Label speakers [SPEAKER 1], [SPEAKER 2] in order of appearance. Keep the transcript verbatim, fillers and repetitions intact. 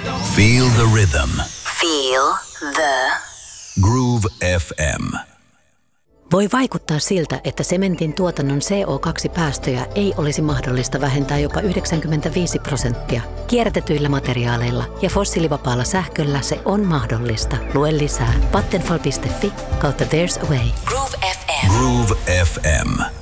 [SPEAKER 1] Feel the rhythm.
[SPEAKER 2] Feel the
[SPEAKER 1] Groove F M.
[SPEAKER 3] Voi vaikuttaa siltä, että sementin tuotannon C O kaksi -päästöjä ei olisi mahdollista vähentää jopa yhdeksänkymmentäviisi prosenttia. Kierrätetyillä materiaaleilla ja fossiilivapaalla sähköllä se on mahdollista. Lue lisää vattenfall piste fi kautta There's a Way.
[SPEAKER 2] Groove F M.
[SPEAKER 1] Groove F M.